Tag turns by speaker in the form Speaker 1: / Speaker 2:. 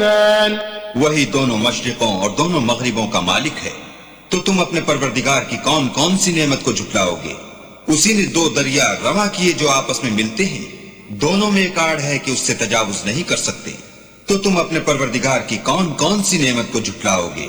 Speaker 1: वही दोनों मशरिकों और दोनों मगरिबों का मालिक है। तो तुम अपने परवरदिगार की कौन कौन सी नेमत को झुटलाओगे? उसी ने दो दरिया रवा किए जो आपस में मिलते हैं, दोनों में एक आड़ है कि उससे तजावुज नहीं कर सकते। तो तुम अपने परवरदिगार की कौन कौन सी नेमत को झुटलाओगे?